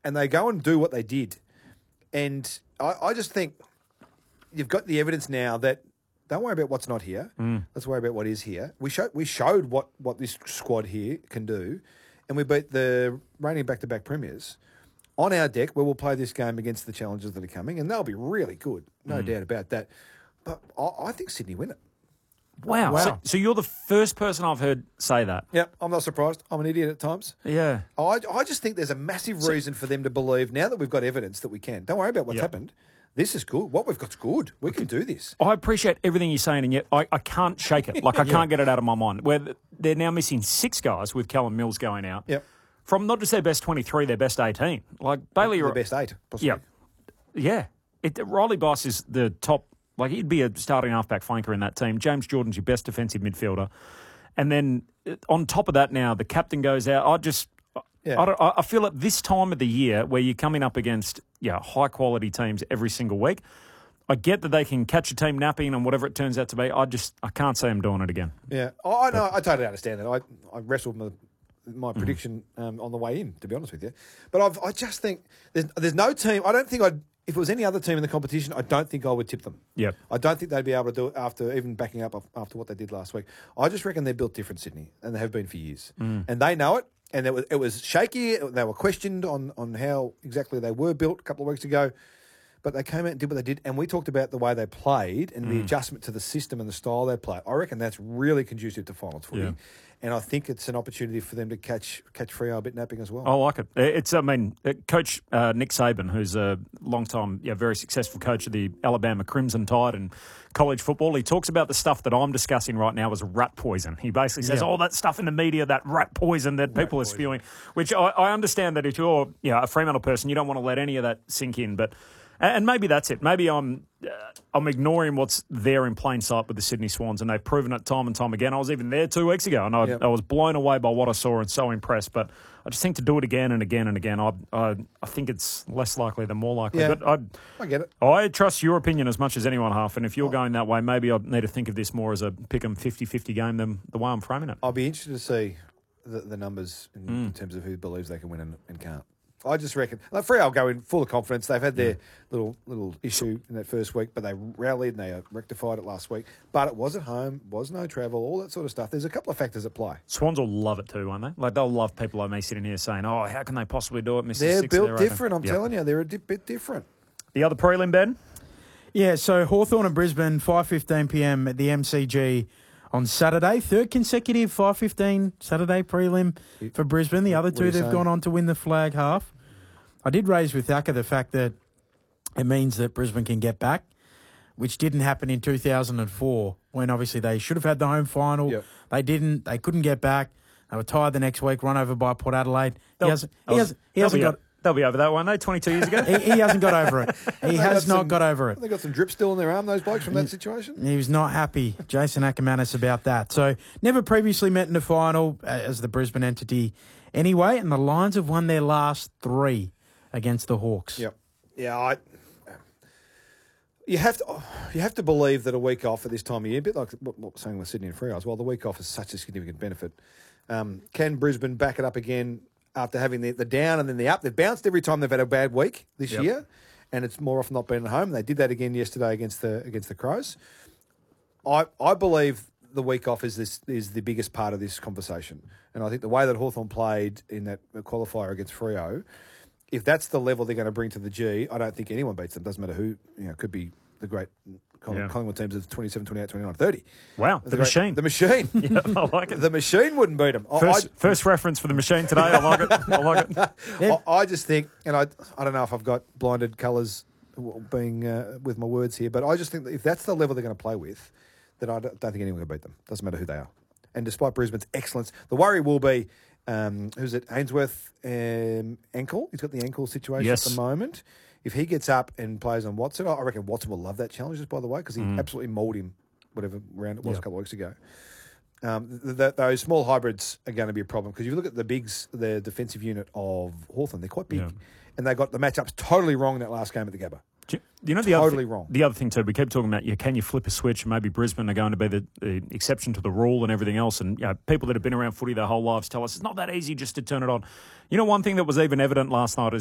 and they go and do what they did. And I just think you've got the evidence now that don't worry about what's not here. Let's worry about what is here. We showed what this squad here can do, and we beat the reigning back-to-back premiers on our deck, where we'll play this game against the challengers that are coming, and they'll be really good, no doubt about that. But I think Sydney win it. Wow. So you're the first person I've heard say that. Yeah, I'm not surprised. I'm an idiot at times. Yeah. I just think there's a massive reason for them to believe, now that we've got evidence that we can. Don't worry about what's happened. This is good. What we've got's good. We can do this. I appreciate everything you're saying, and yet I can't shake it. Like, I can't get it out of my mind. Where they're now missing 6 guys with Callum Mills going out. Yep. From not just their best 23, their best 18. Like, Bailey... The best 8, possibly. Yeah. Riley Boss is the top... Like, he'd be a starting halfback flanker in that team. James Jordan's your best defensive midfielder. And then on top of that now, the captain goes out. I feel at this time of the year where you're coming up against high-quality teams every single week, I get that they can catch a team napping and whatever it turns out to be. I can't say I'm doing it again. Yeah. I know. I totally understand that. I wrestled with my prediction on the way in, to be honest with you. But I just think there's no team. I don't think if it was any other team in the competition, I don't think I would tip them. Yep. I don't think they'd be able to do it after even backing up after what they did last week. I just reckon they're built different, Sydney, and they have been for years. And they know it. And it was shaky. They were questioned on how exactly they were built a couple of weeks ago. But they came out and did what they did. And we talked about the way they played and the adjustment to the system and the style they play. I reckon that's really conducive to finals footy. Yeah. And I think it's an opportunity for them to catch Freo a bit napping as well. I like it. Coach Nick Saban, who's a long-time, very successful coach of the Alabama Crimson Tide and college football, he talks about the stuff that I'm discussing right now as rat poison. He basically says, that stuff in the media, that rat poison that people are spewing, which I understand that if you're a Fremantle person, you don't want to let any of that sink in, but... And maybe that's it. Maybe I'm ignoring what's there in plain sight with the Sydney Swans, and they've proven it time and time again. I was even there 2 weeks ago, and I was blown away by what I saw and so impressed. But I just think to do it again and again and again, I think it's less likely than more likely. Yeah, but I get it. I trust your opinion as much as anyone, Huff. And if you're going that way, maybe I need to think of this more as a pick-em 50-50 game than the way I'm framing it. I'll be interested to see the numbers in terms of who believes they can win and can't. I just reckon Freo will go in full of confidence. They've had their little issue in that first week, but they rallied and they rectified it last week. But it was at home, was no travel, all that sort of stuff. There's a couple of factors at play. Swans will love it too, won't they? Like, they'll love people like me sitting here saying, "Oh, how can they possibly do it?" They're built different. I'm telling you, they're a bit different. The other prelim, Ben? Yeah. So Hawthorn and Brisbane, 5:15 p.m. at the MCG. On Saturday, third consecutive 5:15 Saturday prelim for Brisbane. The other two, they've gone on to win the flag half. I did raise with Thacker the fact that it means that Brisbane can get back, which didn't happen in 2004 when obviously they should have had the home final. Yep. They didn't. They couldn't get back. They were tied the next week, run over by Port Adelaide. He hasn't got... They'll be over that one, though, 22 years ago. he hasn't got over it. He has not got over it. They got some drip still in their arm, those blokes, from that situation. He was not happy, Jason Ackermanis, about that. So never previously met in the final as the Brisbane entity anyway, and the Lions have won their last 3 against the Hawks. Yep. Yeah, you have to believe that a week off at this time of year, a bit like what we're saying with Sydney and Freo as well, the week off is such a significant benefit. Can Brisbane back it up again after having the down and then the up? They've bounced every time they've had a bad week this year, and it's more often not been at home. They did that again yesterday against the Crows. I believe the week off is the biggest part of this conversation, and I think the way that Hawthorn played in that qualifier against Freo, if that's the level they're going to bring to the G, I don't think anyone beats them. Doesn't matter who. Could be the great Collingwood teams of 27, 28, 29, 30. Wow, the machine. The machine. Yeah, I like it. The machine wouldn't beat them. First reference for the machine today. I like it. I just think, and I don't know if I've got blinded colours being with my words here, but I just think that if that's the level they're going to play with, then I don't think anyone can beat them. Doesn't matter who they are. And despite Brisbane's excellence, the worry will be, who's it, Ainsworth ankle. He's got the ankle situation at the moment. If he gets up and plays on Watson, I reckon Watson will love that challenge, just by the way, because he absolutely mauled him, whatever round it was a couple of weeks ago. Those small hybrids are going to be a problem, because if you look at the bigs, the defensive unit of Hawthorn, they're quite big. Yeah. And they got the matchups totally wrong in that last game at the Gabba. You know, wrong. The other thing too, we keep talking about, can you flip a switch? Maybe Brisbane are going to be the exception to the rule and everything else. And people that have been around footy their whole lives tell us it's not that easy just to turn it on. You know, one thing that was even evident last night is